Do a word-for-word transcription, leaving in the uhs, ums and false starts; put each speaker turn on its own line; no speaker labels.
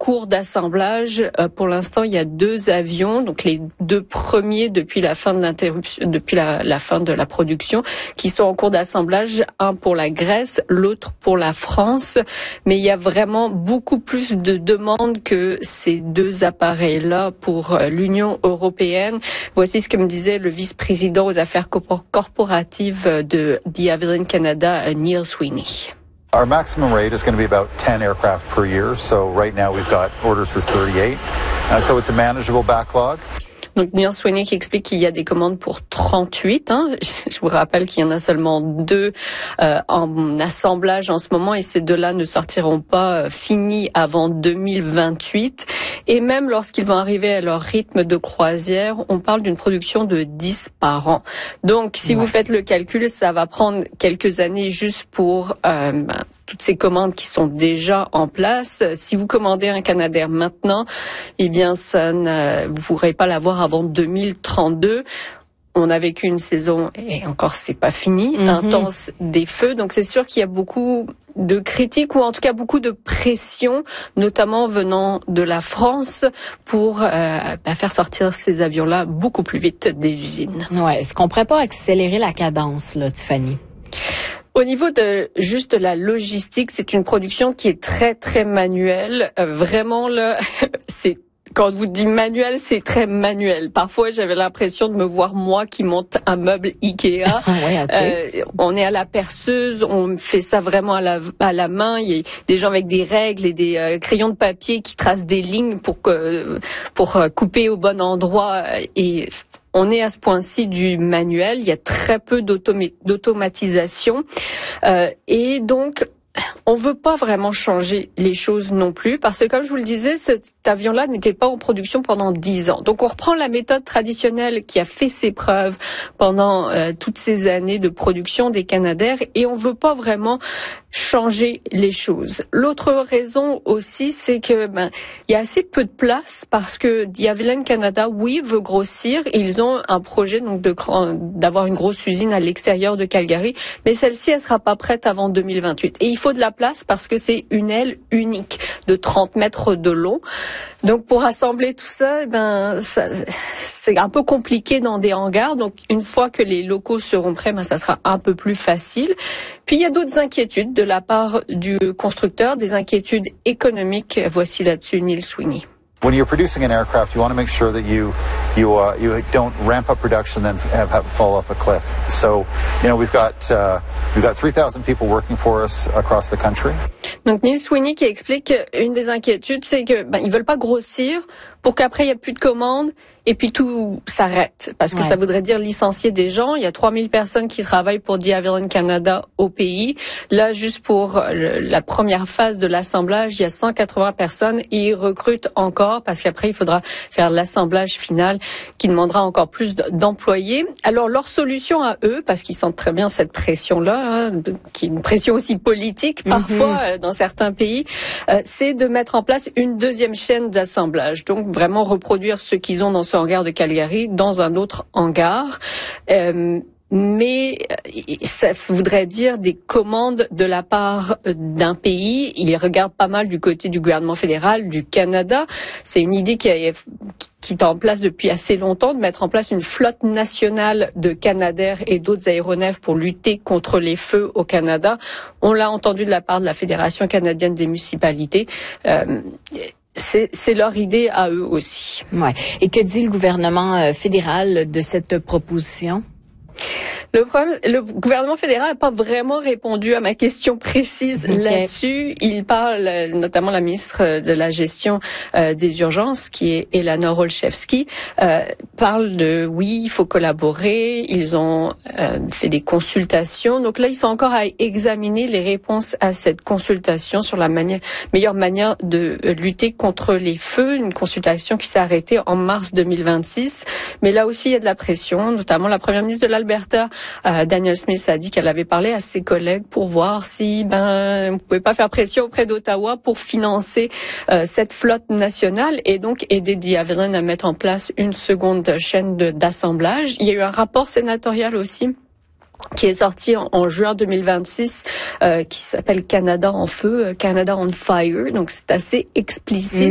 cours d'assemblage. Euh, pour l'instant, il y a deux avions, donc les deux premiers depuis la fin de l'interruption, depuis la, la fin de la production, qui sont en cours d'assemblage. Un pour la Grèce, l'autre pour la France. Mais il y a vraiment beaucoup plus de demandes que ces deux appareils-là pour l'Union européenne. Voici ce que me disait le vice-président aux affaires corporatives de The Avolon Canada, Neil Sweeney.
Our maximum rate is going to be about ten aircraft per year. So right now we've got orders for thirty-eight. Uh, so it's a manageable backlog.
Donc Neil Sweeney qui explique qu'il y a des commandes pour trente-huit. Hein. Je vous rappelle qu'il y en a seulement deux euh, en assemblage en ce moment et ces deux-là ne sortiront pas euh, finis avant deux mille vingt-huit. Et même lorsqu'ils vont arriver à leur rythme de croisière, on parle d'une production de dix par an. Donc si ouais. vous faites le calcul, ça va prendre quelques années juste pour euh, ben, toutes ces commandes qui sont déjà en place. Si vous commandez un Canadair maintenant, eh bien ça ne, vous ne pourrez pas l'avoir avant deux mille trente-deux. On a vécu une saison, et encore c'est pas fini, mm-hmm. intense des feux. Donc c'est sûr qu'il y a beaucoup de critiques ou en tout cas beaucoup de pression, notamment venant de la France, pour euh, bah, faire sortir ces avions-là beaucoup plus vite des usines.
Ouais, est-ce qu'on pourrait pas accélérer la cadence, là, Tiffany?
Au niveau de juste la logistique, c'est une production qui est très très manuelle. Euh, vraiment là, c'est quand vous dites manuel, c'est très manuel. Parfois, j'avais l'impression de me voir moi qui monte un meuble Ikea.
ouais, okay.
euh, on est à la perceuse, on fait ça vraiment à la, à la main. Il y a des gens avec des règles et des euh, crayons de papier qui tracent des lignes pour que pour euh, couper au bon endroit. Et on est à ce point-ci du manuel. Il y a très peu d'automa- d'automatisation euh, et donc on veut pas vraiment changer les choses non plus parce que, comme je vous le disais, cet avion-là n'était pas en production pendant dix ans. Donc, on reprend la méthode traditionnelle qui a fait ses preuves pendant euh, toutes ces années de production des Canadair et on veut pas vraiment changer les choses. L'autre raison aussi, c'est que ben il y a assez peu de place parce que The Avolon Canada, oui, veut grossir. Ils ont un projet donc de d'avoir une grosse usine à l'extérieur de Calgary, mais celle-ci, elle sera pas prête avant deux mille vingt-huit. Et il faut de la place parce que c'est une aile unique de trente mètres de long. Donc pour assembler tout ça, ben ça, c'est un peu compliqué dans des hangars. Donc une fois que les locaux seront prêts, ben ça sera un peu plus facile. Puis il y a d'autres inquiétudes de la part du constructeur, des inquiétudes économiques. Voici là-dessus Neil Sweeney.
When you're producing an aircraft, you want to make sure that you you uh, you don't ramp up production and have, have fall off a cliff. So, you know, we've got uh, we've got three thousand people working for us across the country.
Donc Neil Sweeney qui explique une des inquiétudes, c'est que ben ils veulent pas grossir pour qu'après il y a plus de commandes et puis tout s'arrête parce que ouais. ça voudrait dire licencier des gens. Il y a trois mille personnes qui travaillent pour The Avolon Canada au pays. Là, juste pour le, la première phase de l'assemblage, il y a cent quatre-vingts personnes et ils recrutent encore parce qu'après il faudra faire l'assemblage final qui demandera encore plus d'employés. Alors leur solution à eux, parce qu'ils sentent très bien cette pression-là, hein, qui est une pression aussi politique parfois mm-hmm. dans certains pays, euh, c'est de mettre en place une deuxième chaîne d'assemblage. Donc vraiment reproduire ce qu'ils ont dans ce hangar de Calgary dans un autre hangar. Euh, mais ça voudrait dire des commandes de la part d'un pays. Ils regardent pas mal du côté du gouvernement fédéral, du Canada. C'est une idée qui est, qui est en place depuis assez longtemps, de mettre en place une flotte nationale de Canadair et d'autres aéronefs pour lutter contre les feux au Canada. On l'a entendu de la part de la Fédération canadienne des municipalités. Euh, C'est, c'est leur idée à eux aussi.
Ouais. Et que dit le gouvernement fédéral de cette proposition?
Le problème, le gouvernement fédéral n'a pas vraiment répondu à ma question précise okay. là-dessus. Il parle, notamment la ministre de la gestion euh, des urgences, qui est Elana Olszewski, euh, parle de oui, il faut collaborer. Ils ont euh, fait des consultations. Donc là, ils sont encore à examiner les réponses à cette consultation sur la manière, meilleure manière de lutter contre les feux. Une consultation qui s'est arrêtée en mars deux mille vingt-six. Mais là aussi, il y a de la pression, notamment la première ministre de l'Alberta, Euh, Danielle Smith, a dit qu'elle avait parlé à ses collègues pour voir si ben on pouvait pas faire pression auprès d'Ottawa pour financer euh, cette flotte nationale et donc aider The Avolon à mettre en place une seconde chaîne de, d'assemblage. Il y a eu un rapport sénatorial aussi qui est sorti en, en juin deux mille vingt-six, euh, qui s'appelle Canada en feu, Canada on Fire. Donc c'est assez explicite.